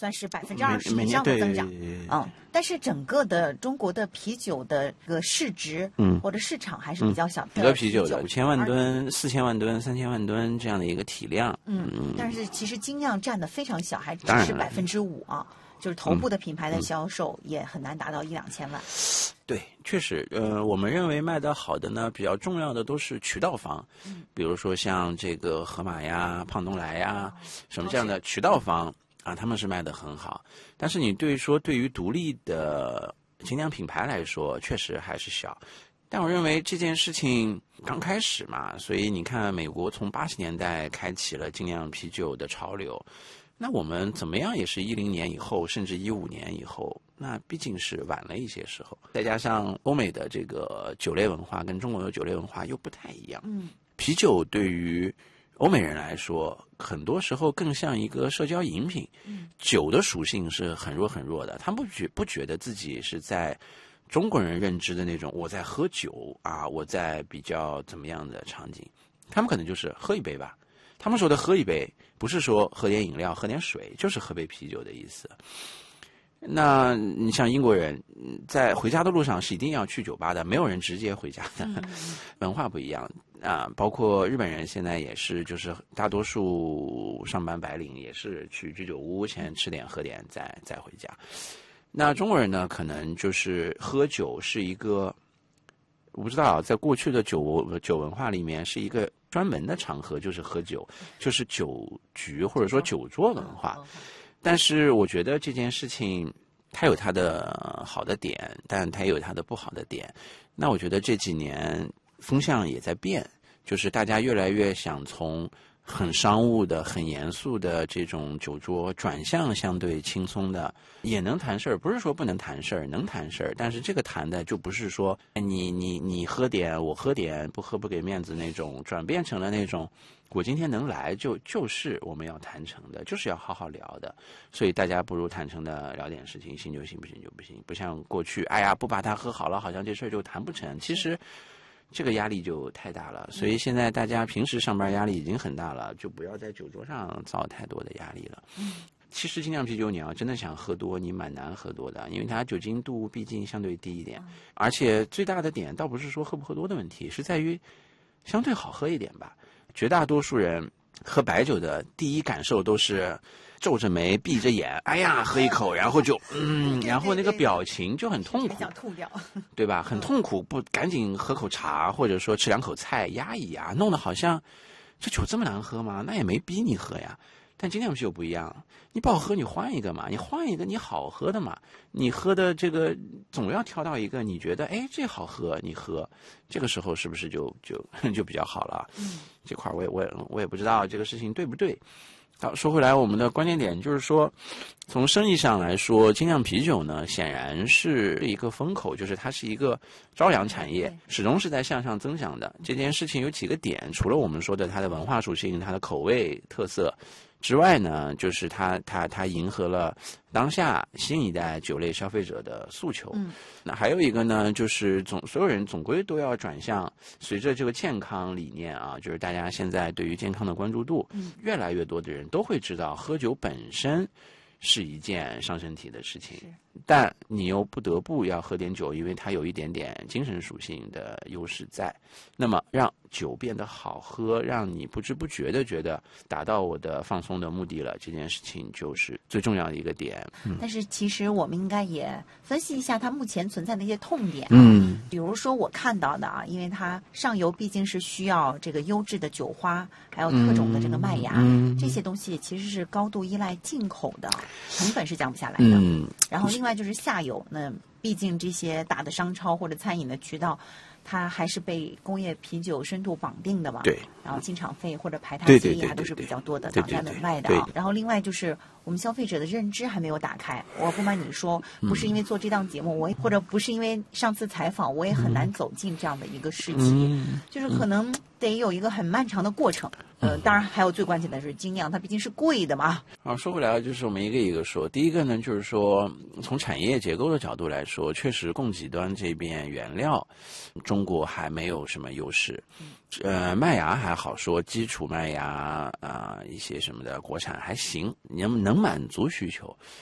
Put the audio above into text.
算是20%以上的增长。但是整个的中国的啤酒的这个市值或者市场还是比较小的。 一个啤酒的5000万吨、4000万吨、3000万吨这样的一个体量。 但是其实精酿占的非常小，还只是5%啊。就是头部的品牌的销售也很难达到1-2000万。 对，确实，我们认为卖得好的呢，比较重要的都是渠道方，比如说像这个盒马呀、胖东来呀，什么这样的渠道方啊，他们是卖得很好。但是你对于独立的精酿品牌来说，确实还是小。但我认为这件事情刚开始嘛，所以你看，美国从80年代开启了精酿啤酒的潮流。那我们怎么样也是10年以后，甚至15年以后，那毕竟是晚了一些时候。再加上欧美的这个酒类文化跟中国的酒类文化又不太一样。啤酒对于欧美人来说，很多时候更像一个社交饮品。酒的属性是很弱很弱的，他们不觉得自己是在中国人认知的那种我在喝酒啊，我在比较怎么样的场景，他们可能就是喝一杯吧。他们说的喝一杯，不是说喝点饮料、喝点水，就是喝杯啤酒的意思。那你像英国人，在回家的路上是一定要去酒吧的，没有人直接回家的，文化不一样啊。包括日本人现在也是，就是大多数上班白领也是去居酒屋先吃点、喝点，再回家。那中国人呢，可能就是喝酒是一个，我不知道，在过去的酒文化里面是一个专门的场合，就是喝酒，就是酒局或者说酒桌文化。但是我觉得这件事情它有它的好的点，但它也有它的不好的点。那我觉得这几年风向也在变，就是大家越来越想从很商务的、很严肃的这种酒桌转向相对轻松的，也能谈事儿，不是说不能谈事儿，能谈事儿，但是这个谈的就不是说你喝点我喝点，不喝不给面子那种，转变成了那种我今天能来就是我们要谈成的，就是要好好聊的，所以大家不如坦诚的聊点事情，行就行，不行就不行，不像过去哎呀不把它喝好了，好像这事儿就谈不成，其实这个压力就太大了，所以现在大家平时上班压力已经很大了，就不要在酒桌上造太多的压力了。其实精酿啤酒你要真的想喝多，你蛮难喝多的，因为它酒精度毕竟相对低一点，而且最大的点倒不是说喝不喝多的问题，是在于相对好喝一点吧。绝大多数人喝白酒的第一感受都是皱着眉闭着眼，哎呀喝一口，然后就然后那个表情就很痛苦， 想吐掉， 对吧？很痛苦，不赶紧喝口茶，或者说吃2口菜压一压，弄得好像这酒这么难喝吗？那也没逼你喝呀。但精酿啤酒不一样，你不好喝你换一个嘛，你换一个你好喝的嘛，你喝的这个总要挑到一个你觉得哎这好喝你喝，这个时候是不是就比较好了？这块我也不知道这个事情对不对。好，说回来，我们的关键点就是说，从生意上来说，精酿啤酒呢，显然是一个风口，就是它是一个朝阳产业，始终是在向上增长的。这件事情有几个点，除了我们说的它的文化属性、它的口味特色之外呢，就是它迎合了当下新一代酒类消费者的诉求。那还有一个呢，就是所有人总归都要转向，随着这个健康理念啊，就是大家现在对于健康的关注度，越来越多的人都会知道，喝酒本身是一件伤身体的事情，但你又不得不要喝点酒，因为它有一点点精神属性的优势在。那么让酒变得好喝，让你不知不觉的觉得达到我的放松的目的了，这件事情就是最重要的一个点。 但是其实我们应该也分析一下它目前存在的一些痛点比如说我看到的因为它上游毕竟是需要这个优质的酒花，还有特种的这个麦芽，这些东西其实是高度依赖进口的，成本是降不下来的。然后另外就是下游，那毕竟这些大的商超或者餐饮的渠道，它还是被工业啤酒深度绑定的嘛， 对， 然后进场费或者排他激励还都是比较多的，挡在门外的然后另外就是我们消费者的认知还没有打开。我不瞒你说，不是因为做这档节目，或者不是因为上次采访，我也很难走进这样的一个市集，就是可能得有一个很漫长的过程。 当然还有最关键的是精酿，它毕竟是贵的嘛。 说回来就是我们一个一个说。第一个呢，就是说从产业结构的角度来说，确实供给端这边原料，中国还没有什么优势。麦芽还好说，基础麦芽一些什么的国产还行，能满足需求。